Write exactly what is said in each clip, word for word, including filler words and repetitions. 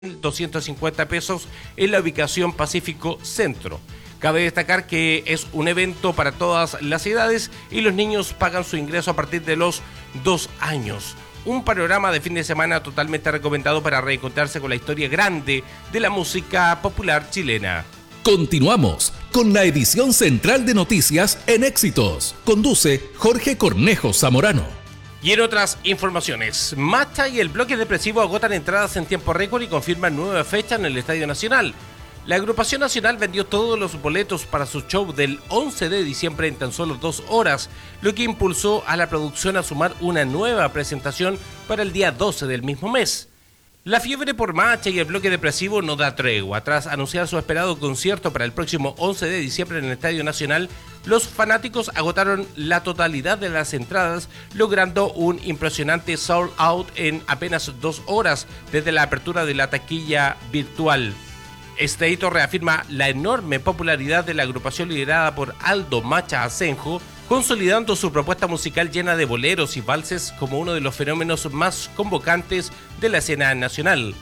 doscientos cincuenta pesos en la ubicación Pacífico Centro. Cabe destacar que es un evento para todas las edades y los niños pagan su ingreso a partir de los dos años. Un panorama de fin de semana totalmente recomendado para reencontrarse con la historia grande de la música popular chilena. Continuamos con la edición central de noticias en Éxitos. Conduce Jorge Cornejo Zamorano. Y en otras informaciones, Macha y el Bloque Depresivo agotan entradas en tiempo récord y confirman nueva fecha en el Estadio Nacional. La agrupación nacional vendió todos los boletos para su show del once de diciembre en tan solo dos horas, lo que impulsó a la producción a sumar una nueva presentación para el día doce del mismo mes. La fiebre por Macha y el Bloque Depresivo no da tregua. Tras anunciar su esperado concierto para el próximo once de diciembre en el Estadio Nacional, los fanáticos agotaron la totalidad de las entradas, logrando un impresionante sold out en apenas dos horas desde la apertura de la taquilla virtual. Este hito reafirma la enorme popularidad de la agrupación liderada por Aldo Macha Asenjo, consolidando su propuesta musical llena de boleros y valses como uno de los fenómenos más convocantes de la escena nacional.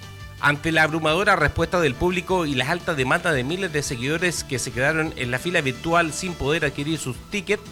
Ante la abrumadora respuesta del público y las altas demandas de miles de seguidores que se quedaron en la fila virtual sin poder adquirir sus tickets,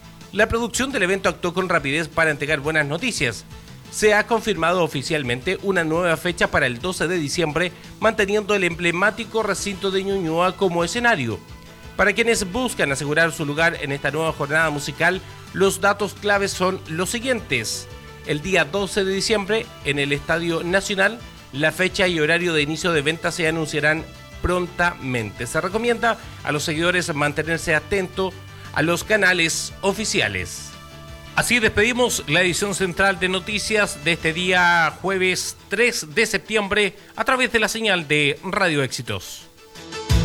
la producción del evento actuó con rapidez para entregar buenas noticias. Se ha confirmado oficialmente una nueva fecha para el doce de diciembre, manteniendo el emblemático recinto de Ñuñoa como escenario. Para quienes buscan asegurar su lugar en esta nueva jornada musical, los datos claves son los siguientes. El día doce de diciembre, en el Estadio Nacional, la fecha y horario de inicio de venta se anunciarán prontamente. Se recomienda a los seguidores mantenerse atentos a los canales oficiales. Así despedimos la edición central de noticias de este día jueves tres de septiembre a través de la señal de Radio Éxitos.